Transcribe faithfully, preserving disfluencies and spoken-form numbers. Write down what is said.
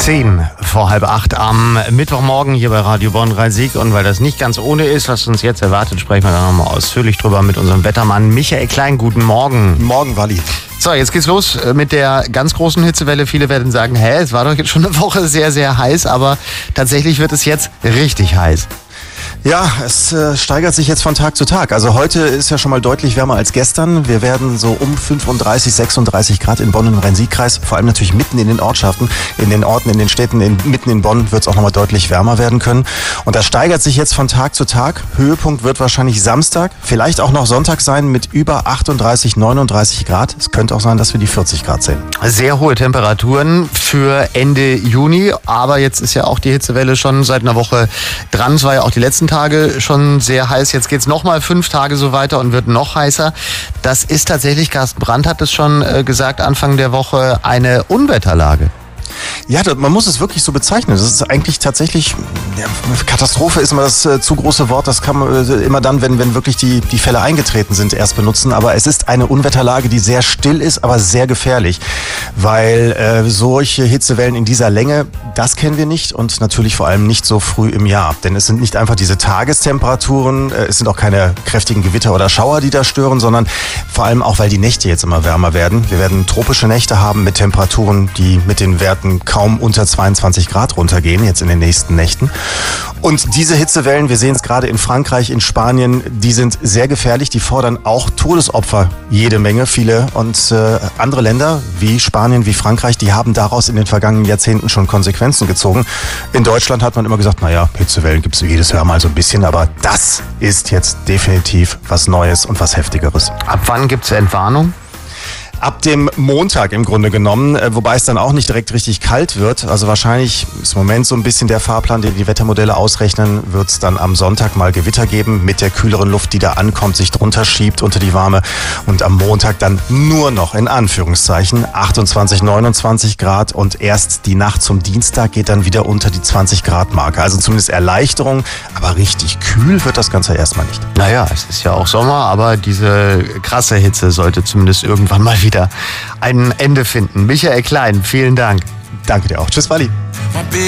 Zehn vor halb acht am Mittwochmorgen hier bei Radio Bonn Rhein-Sieg. Und weil das nicht ganz ohne ist, was uns jetzt erwartet, sprechen wir da nochmal ausführlich drüber mit unserem Wettermann Michael Klein. Guten Morgen. Morgen, Walli. So, jetzt geht's los mit der ganz großen Hitzewelle. Viele werden sagen, hä, es war doch jetzt schon eine Woche sehr, sehr heiß, aber tatsächlich wird es jetzt richtig heiß. Ja, es äh, steigert sich jetzt von Tag zu Tag. Also heute ist ja schon mal deutlich wärmer als gestern. Wir werden so um fünfunddreißig, sechsunddreißig Grad in Bonn und im Rhein-Sieg-Kreis, vor allem natürlich mitten in den Ortschaften, in den Orten, in den Städten, in, mitten in Bonn wird es auch nochmal deutlich wärmer werden können. Und das steigert sich jetzt von Tag zu Tag. Höhepunkt wird wahrscheinlich Samstag, vielleicht auch noch Sonntag sein mit über achtunddreißig, neununddreißig Grad. Es könnte auch sein, dass wir die vierzig Grad sehen. Sehr hohe Temperaturen für Ende Juni, aber jetzt ist ja auch die Hitzewelle schon seit einer Woche dran. Es war ja auch die letzten Tage schon sehr heiß. Jetzt geht es nochmal fünf Tage so weiter und wird noch heißer. Das ist tatsächlich, Carsten Brandt hat es schon äh, gesagt, Anfang der Woche, eine Unwetterlage. Ja, man muss es wirklich so bezeichnen. Das ist eigentlich tatsächlich, ja, Katastrophe ist immer das äh, zu große Wort. Das kann man äh, immer dann, wenn, wenn wirklich die, die Fälle eingetreten sind, erst benutzen. Aber es ist eine Unwetterlage, die sehr still ist, aber sehr gefährlich. Weil äh, solche Hitzewellen in dieser Länge, das kennen wir nicht und natürlich vor allem nicht so früh im Jahr. Denn es sind nicht einfach diese Tagestemperaturen, äh, es sind auch keine kräftigen Gewitter oder Schauer, die da stören, sondern vor allem auch, weil die Nächte jetzt immer wärmer werden. Wir werden tropische Nächte haben mit Temperaturen, die mit den Werten kaum unter zweiundzwanzig Grad runtergehen, jetzt in den nächsten Nächten. Und diese Hitzewellen, wir sehen es gerade in Frankreich, in Spanien, die sind sehr gefährlich, die fordern auch Todesopfer jede Menge. Viele und äh, andere Länder wie Spanien, wie Frankreich, die haben daraus in den vergangenen Jahrzehnten schon Konsequenzen gezogen. In Deutschland hat man immer gesagt, naja, Hitzewellen gibt es jedes Jahr mal so ein bisschen, aber das ist jetzt definitiv was Neues und was Heftigeres. Ab wann gibt es Entwarnung? Ab dem Montag im Grunde genommen, wobei es dann auch nicht direkt richtig kalt wird. Also wahrscheinlich ist im Moment so ein bisschen der Fahrplan, den die Wettermodelle ausrechnen, wird es dann am Sonntag mal Gewitter geben mit der kühleren Luft, die da ankommt, sich drunter schiebt unter die warme. Und am Montag dann nur noch in Anführungszeichen achtundzwanzig, neunundzwanzig Grad und erst die Nacht zum Dienstag geht dann wieder unter die zwanzig Grad Marke. Also zumindest Erleichterung, aber richtig kühl wird das Ganze erstmal nicht. Naja, es ist ja auch Sommer, aber diese krasse Hitze sollte zumindest irgendwann mal wieder ein Ende finden. Michael Klein, vielen Dank. Danke dir auch. Tschüss, Walli.